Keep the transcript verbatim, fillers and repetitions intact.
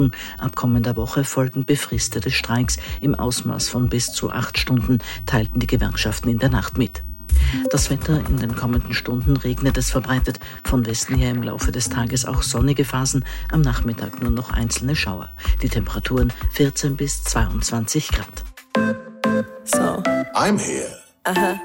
Wochen. Ab kommender Woche folgen befristete Streiks im Ausmaß von bis zu acht Stunden, teilten die Gewerkschaften in der Nacht mit. Das Wetter: in den kommenden Stunden regnet es verbreitet, von Westen her im Laufe des Tages auch sonnige Phasen, am Nachmittag nur noch einzelne Schauer. Die Temperaturen vierzehn bis zweiundzwanzig Grad. So. I'm here. Aha.